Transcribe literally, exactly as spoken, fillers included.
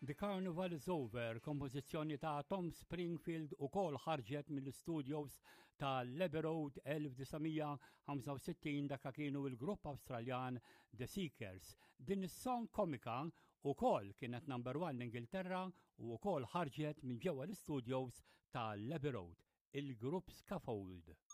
The Carnival is Over, kompożizzjoni ta' Tom Springfield u kol ħarġet mill-studios ta' Abbey Road elf-tisa' dak kienu il-grupp Awstraljan The Seekers. Din is-song komika u kol kienet number one Ingilterra u kol ħarġet minn ġewwa l-studios ta' Abbey Road, il-grupp Scaffold.